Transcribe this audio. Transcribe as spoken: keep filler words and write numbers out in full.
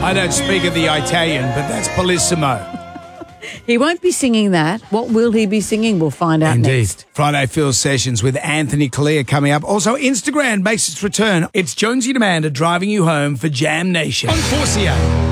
I don't speak of the Italian, but that's Bellissimo. He won't be singing that. What will he be singing? We'll find out Indeed. next. Friday Phil Sessions with Anthony Kalia coming up. Also, Instagram makes its return. It's Jonesy and Amanda driving you home for Jam Nation on four C A.